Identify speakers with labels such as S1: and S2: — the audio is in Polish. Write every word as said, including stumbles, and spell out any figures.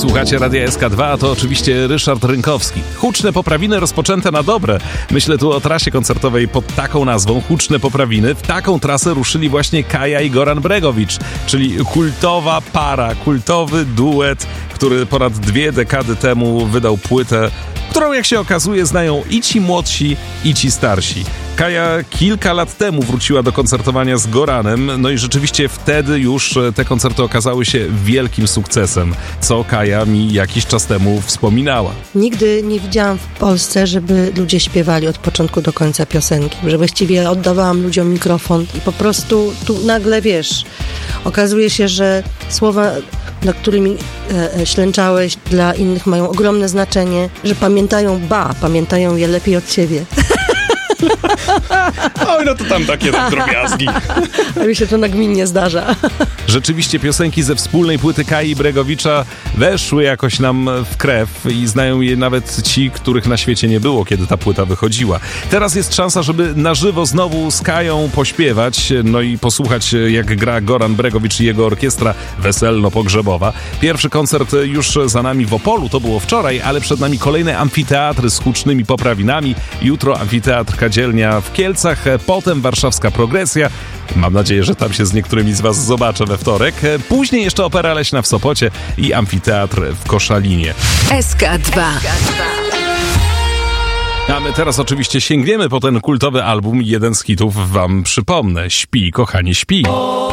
S1: Słuchacie Radia S K dwa, a to oczywiście Ryszard Rynkowski. Huczne poprawiny rozpoczęte na dobre. Myślę tu o trasie koncertowej pod taką nazwą, Huczne poprawiny. W taką trasę ruszyli właśnie Kaja i Goran Bregović, czyli kultowa para, kultowy duet, który ponad dwie dekady temu wydał płytę, którą, jak się okazuje, znają i ci młodsi, i ci starsi. Kaja kilka lat temu wróciła do koncertowania z Goranem, no i rzeczywiście wtedy już te koncerty okazały się wielkim sukcesem, co Kaja mi jakiś czas temu wspominała.
S2: Nigdy nie widziałam w Polsce, żeby ludzie śpiewali od początku do końca piosenki, że właściwie oddawałam ludziom mikrofon i po prostu tu nagle, wiesz, okazuje się, że słowa, nad którymi e, ślęczałeś, dla innych mają ogromne znaczenie, że pamiętają, ba, pamiętają je lepiej od ciebie.
S1: Oj, no to tam takie drobiazgi.
S2: A mi się to nagminnie zdarza.
S1: Rzeczywiście piosenki ze wspólnej płyty Kai i Bregowicza weszły jakoś nam w krew i znają je nawet ci, których na świecie nie było, kiedy ta płyta wychodziła. Teraz jest szansa, żeby na żywo znowu z Kają pośpiewać, no i posłuchać, jak gra Goran Bregović i jego orkiestra weselno-pogrzebowa. Pierwszy koncert już za nami w Opolu, to było wczoraj, ale przed nami kolejne amfiteatry z hucznymi poprawinami. Jutro amfiteatr Kadzielnia w Kielcach, potem warszawska Progresja. Mam nadzieję, że tam się z niektórymi z was zobaczę we wtorek. Później jeszcze Opera Leśna w Sopocie i amfiteatr w Koszalinie.
S3: S K dwa.
S1: A my teraz oczywiście sięgniemy po ten kultowy album i jeden z hitów wam przypomnę. Śpi, kochanie, śpi.